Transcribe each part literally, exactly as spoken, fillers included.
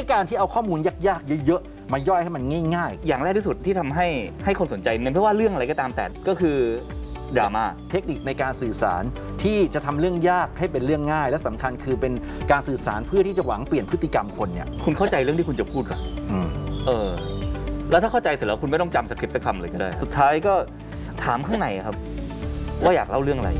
อ้การที่เอาข้อมูลยากๆเยอะๆมาย่อยให้มันง่ายๆอย่างแรกที่สุดที่ทำให้ให้คนสนใจในไม่ว่าเรื่องอะไรก็ตามแต่ก็คือดราม่าเทคนิคในการสื่อสารที่จะทำเรื่องยากให้เป็นเรื่องง่ายและสำคัญคือเป็นการสื่อสารเพื่อที่จะหวังเปลี่ยนพฤติกรรมคนเนี่ยคุณเข้าใจเรื่องที่คุณจะพูดหรอเออแล้วถ้าเข้าใจเสร็จแล้วคุณไม่ต้องจำสคริปต์สักคำเลยก็ได้สุดท้ายก็ถามข้างในครับว่าอยากเล่าเรื่องอะไร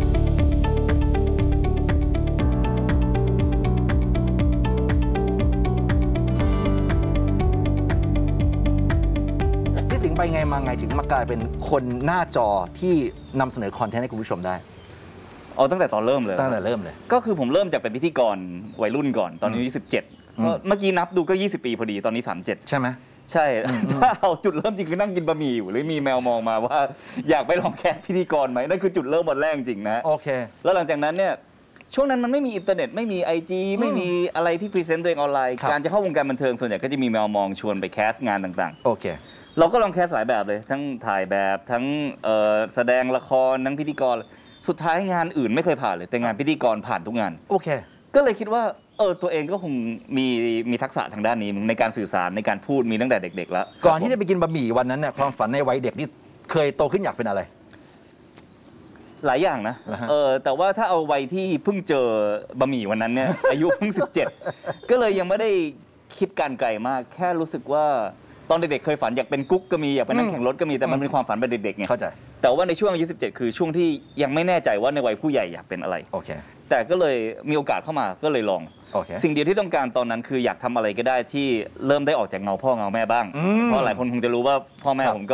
พี่สิงห์ไปไงมาไงถึงมากลายเป็นคนหน้าจอที่นำเสนอคอนเทนต์ให้คุณผู้ชมได้อ๋อตั้งแต่ตอนเริ่มเลยตั้งแต่เริ่มเลยก็คือผมเริ่มจากเป็นพิธีกรวัยรุ่นก่อนตอนนี้อายุสิบเจ็ดเมื่อกี้นับดูก็ยี่สิบปีพอดีตอนนี้สามสิบเจ็ดใช่ไหมใช่ถ้าเอาจุดเริ่มจริงคือนั่งกินบะหมี่อยู่หรือมีแมวมองมาว่าอยากไปลองแคสพิธีกรไหมนั่นคือจุดเริ่มวันแรกจริงนะโอเคแล้วหลังจากนั้นเนี่ยช่วงนั้นมันไม่มีอินเทอร์เน็ตไม่มี ไอ จี ไม่มีอะไรที่พรีเซนต์ตัวเองออนไลน์การจะเข้าวงการบันเทิงส่วนใหญ่ก็จะมีแมวมองชวนไปแคสงานต่างๆโอเคเราก็ลองแคสหลายแบบเลยทั้งถ่ายแบบทั้งแสดงละครทั้งพิธีกรสุดท้ายงานอื่นไม่เคยผ่านเลยแต่งานพิธีกรผ่านทุกงานโอเคก็เลยคิดว่าเออตัวเองก็คงมีมีทักษะทางด้านนี้ในการสื่อสารในการพูดมีตั้งแต่เด็กๆแล้วก่อนที่จะไปกินบะหมี่วันนั้นเนี่ยความฝันในวัยเด็กนี่เคยโตขึ้นอยากเป็นอะไรหลายอย่างนะเออแต่ว่าถ้าเอาวัยที่เพิ่งเจอบะหมี่วันนั้นเนี่ยอายุเพิ่งสิบเจ็ดก็เลยยังไม่ได้คิดการไกลมากแค่รู้สึกว่าตอนเด็กๆเคยฝันอยากเป็นกุ๊กก็มีอยากเป็นนักแข่งรถก็มีแต่มันเป็นความฝันเป็นเด็กๆไงเข้าใจแต่ว่าในช่วงอายุสิบเจ็ดคือช่วงที่ยังไม่แน่ใจว่าในวัยผู้ใหญ่อยากเป็นอะไรโอเคแต่ก็เลยมีโอกาสเข้ามาก็เลยลอง okay. สิ่งเดียวที่ต้องการตอนนั้นคืออยากทำอะไรก็ได้ที่เริ่มได้ออกจากเงาพ่อเงาแม่บ้างเพราะหลายคนคงจะรู้ว่าพ่อแม่ผมก็